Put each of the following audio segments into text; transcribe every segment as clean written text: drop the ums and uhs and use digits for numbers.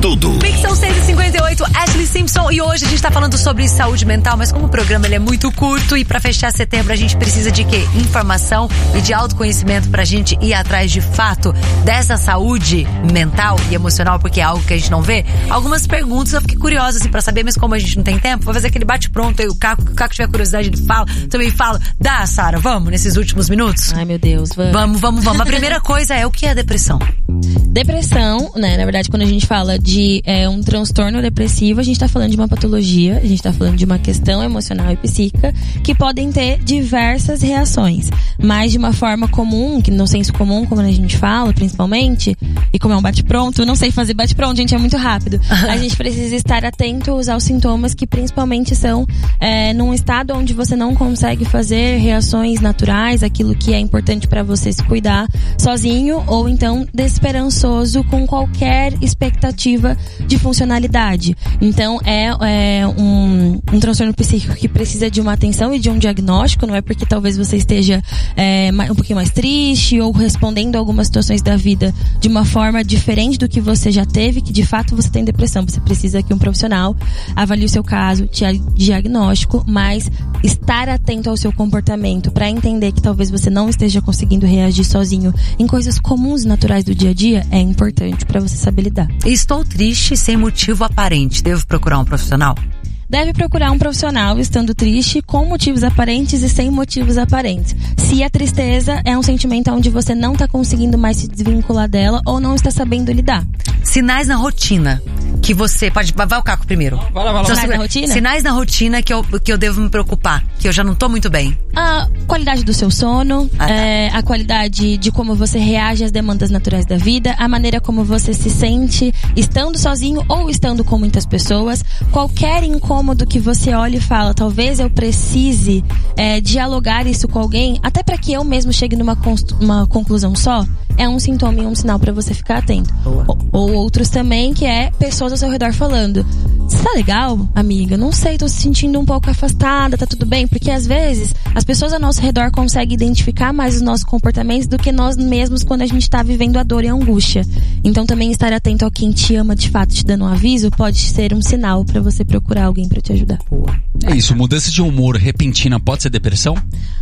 tudo. São 6h58, Ashley Simpson, e hoje a gente tá falando sobre saúde mental, mas como o programa ele é muito curto e pra fechar setembro a gente precisa de quê? Informação e de autoconhecimento pra gente ir atrás de fato dessa saúde mental e emocional, porque é algo que a gente não vê. Algumas perguntas eu fiquei curiosa assim pra saber, mas como a gente não tem tempo, vou fazer aquele bate-pronto aí, o Caco tiver curiosidade ele fala, também fala. Dá, Sara, vamos nesses últimos minutos? Ai, meu Deus, vamos. Vamos. A primeira coisa é o que é depressão? Depressão, né, na verdade, quando a gente fala de um transtorno depressivo, a gente tá falando de uma patologia, a gente tá falando de uma questão emocional e psíquica que podem ter diversas reações, mas de uma forma comum, que no senso comum, como a gente fala, principalmente, e como é um bate-pronto, eu não sei fazer bate-pronto, gente, é muito rápido. A gente precisa estar atento aos sintomas que principalmente são num estado onde você não consegue fazer reações naturais, aquilo que é importante pra você se cuidar sozinho, ou então desesperançoso com qualquer expectativa de funcionalidade. Então é um transtorno psíquico que precisa de uma atenção e de um diagnóstico. Não é porque talvez você esteja um pouquinho mais triste ou respondendo a algumas situações da vida de uma forma diferente do que você já teve, que de fato você tem depressão. Você precisa que um profissional avalie o seu caso, te diagnóstico, mas estar atento ao seu comportamento para entender que talvez você não esteja conseguindo reagir sozinho em coisas comuns e naturais do dia a dia é importante para você saber lidar. Estou triste sem motivo aparente. Devo procurar um profissional? Deve procurar um profissional estando triste, com motivos aparentes e sem motivos aparentes. Se a tristeza é um sentimento onde você não está conseguindo mais se desvincular dela ou não está sabendo lidar. Sinais na rotina que você pode... Vai o Caco primeiro. Vai lá. Sinais na rotina? Sinais na rotina que eu devo me preocupar, que eu já não tô muito bem. A qualidade do seu sono, a qualidade de como você reage às demandas naturais da vida, a maneira como você se sente estando sozinho ou estando com muitas pessoas, qualquer incômodo que você olha e fala, talvez eu precise dialogar isso com alguém, até para que eu mesmo chegue numa conclusão só, é um sintoma e um sinal para você ficar atento. Ou outros também, que é pessoas ao seu redor falando, você tá legal, amiga? Não sei, tô se sentindo um pouco afastada, tá tudo bem? Porque às vezes as pessoas ao nosso redor conseguem identificar mais os nossos comportamentos do que nós mesmos quando a gente tá vivendo a dor e a angústia. Então também estar atento ao quem te ama de fato, te dando um aviso, pode ser um sinal para você procurar alguém para te ajudar. É isso, mudança de humor repentina pode ser depressão?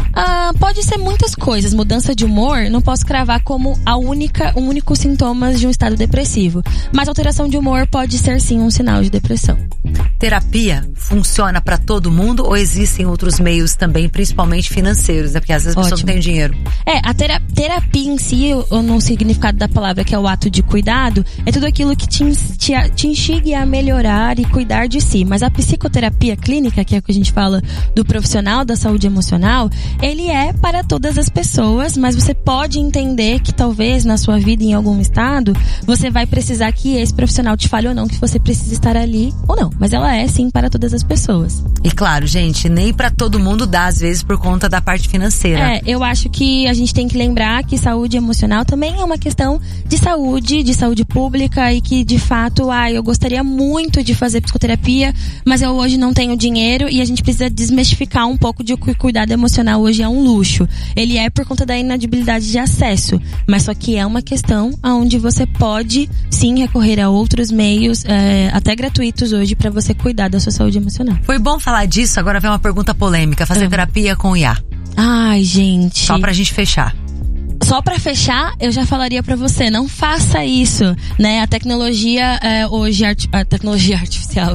Pode ser muitas coisas. Mudança de humor, não posso cravar como o único sintoma de um estado depressivo. Mas alteração de humor pode ser sim um sinal de depressão. Terapia funciona pra todo mundo ou existem outros meios também, principalmente financeiros, né? Porque às vezes a pessoa não tem dinheiro. A terapia em si, ou no significado da palavra, que é o ato de cuidado, é tudo aquilo que te instigue a melhorar e cuidar de si. Mas a psicoterapia clínica, que é o que a gente fala do profissional da saúde emocional, ele é para todas as pessoas, mas você pode entender que talvez na sua vida, em algum estado, você vai precisar que esse profissional te fale ou não, que você precisa estar ali ou não. Mas ela é sim para todas as pessoas. E claro, gente, nem para todo mundo dá, às vezes, por conta da parte financeira. Eu acho que a gente tem que lembrar que saúde emocional também é uma questão de saúde pública, e que de fato, eu gostaria muito de fazer psicoterapia, mas eu hoje não tenho dinheiro, e a gente precisa desmistificar um pouco de que o cuidado emocional hoje é um luxo. Ele é por conta da inadibilidade de acesso, mas só que é uma questão onde você pode sim recorrer a outros meios, até gratuitos hoje, pra você cuidar da sua saúde emocional. Foi bom falar disso, agora vem uma pergunta polêmica, fazer terapia com IA. Ai, gente. Só pra gente fechar. Só pra fechar, eu já falaria pra você, não faça isso, né? A tecnologia hoje, a tecnologia artificial,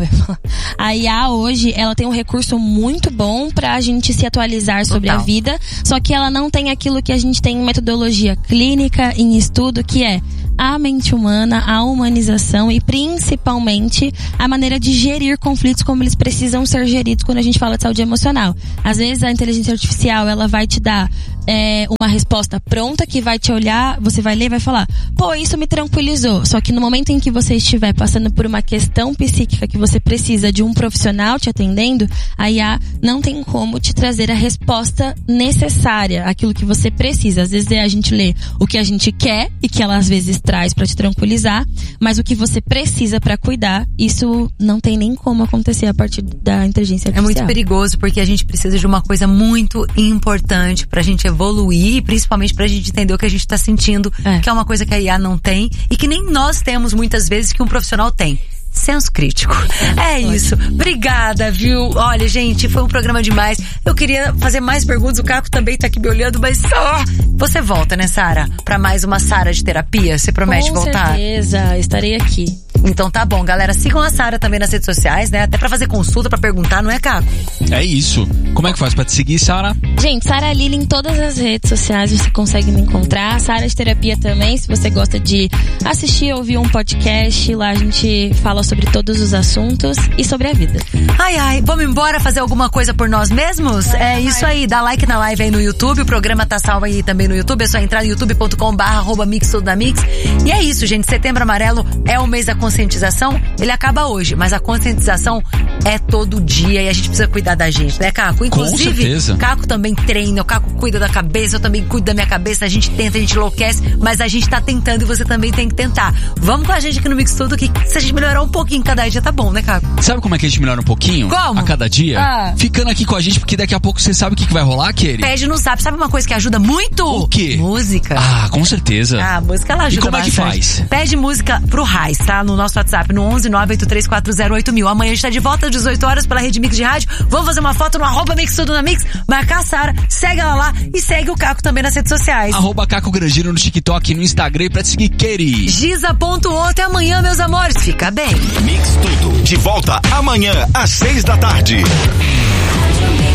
a IA hoje, ela tem um recurso muito bom pra gente se atualizar sobre a vida, só que ela não tem aquilo que a gente tem em metodologia clínica, em estudo, que é a mente humana, a humanização e principalmente a maneira de gerir conflitos como eles precisam ser geridos quando a gente fala de saúde emocional. Às vezes a inteligência artificial, ela vai te dar uma resposta pronta que vai te olhar, você vai ler e vai falar, pô, isso me tranquilizou. Só que no momento em que você estiver passando por uma questão psíquica que você precisa de um profissional te atendendo, a IA não tem como te trazer a resposta necessária, aquilo que você precisa. Às vezes a gente lê o que a gente quer e que ela às vezes traz pra te tranquilizar, mas o que você precisa pra cuidar, isso não tem nem como acontecer a partir da inteligência artificial. É muito perigoso porque a gente precisa de uma coisa muito importante pra gente evoluir, principalmente pra gente entender o que a gente tá sentindo, que é uma coisa que a IA não tem e que nem nós temos muitas vezes que um profissional tem. Senso crítico. É isso. Obrigada, viu? Olha, gente, foi um programa demais. Eu queria fazer mais perguntas. O Caco também tá aqui me olhando, mas você volta, né, Sara? Pra mais uma Sara de terapia? Você promete voltar? Com certeza, estarei aqui. Então tá bom, galera. Sigam a Sara também nas redes sociais, né? Até pra fazer consulta, pra perguntar, não é, Caco? É isso. Como é que faz pra te seguir, Sara? Gente, Sara Lili em todas as redes sociais você consegue me encontrar. Sara de Terapia também, se você gosta de assistir ou ouvir um podcast, lá a gente fala sobre todos os assuntos e sobre a vida. Ai, vamos embora fazer alguma coisa por nós mesmos? É isso aí, dá like na live aí no YouTube, o programa tá salvo aí também no YouTube, é só entrar no youtube.com/mixtudamix. E é isso, gente, Setembro Amarelo é o mês da conscientização, ele acaba hoje, mas a conscientização é todo dia e a gente precisa cuidar da gente, né, Caco? Inclusive, com certeza. Caco também treina, o Caco cuida da cabeça, eu também cuido da minha cabeça, a gente tenta, a gente enlouquece, mas a gente tá tentando e você também tem que tentar. Vamos com a gente aqui no Mix Tudo, que se a gente melhorar um pouquinho cada dia tá bom, né, Caco? Sabe como é que a gente melhora um pouquinho? Como? A cada dia? Ficando aqui com a gente, porque daqui a pouco você sabe o que vai rolar, Keri? Pede no Zap. Sabe uma coisa que ajuda muito? O quê? Música. Ah, com certeza. A música ela ajuda bastante. E como é que faz? Pede música pro Raiz, tá? No nosso WhatsApp, no 11983408000. Amanhã a gente tá de volta às 18 horas pela Rede Mix de Rádio. Vamos fazer uma foto no @Mix Tudo na Mix, marcar a Sara, segue ela lá e segue o Caco também nas redes sociais. @Caco Grangeiro no TikTok e no Instagram pra te seguir, Keri. Giza.1. Até amanhã, meus amores. Fica bem. Mix Tudo. De volta amanhã às 6 da tarde.